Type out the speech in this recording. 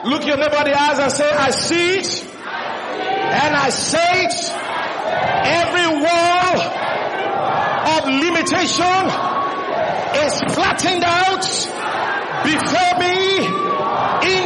Look your neighbor in the eyes and say, I see it. And I say it. Every wall of limitation is flattened out before me in